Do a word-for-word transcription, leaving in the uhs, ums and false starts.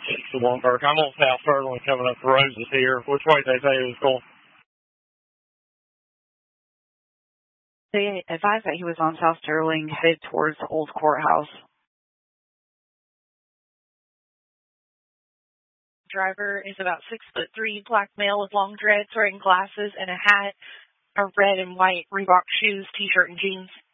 The one Burke. I'm on South Sterling coming up the Roses here. Which way they say it was going? They advised that he was on South Sterling, headed towards the old courthouse. Driver is about six foot three, black male with long dreads, wearing glasses and a hat, a red and white Reebok shoes, t-shirt, and jeans.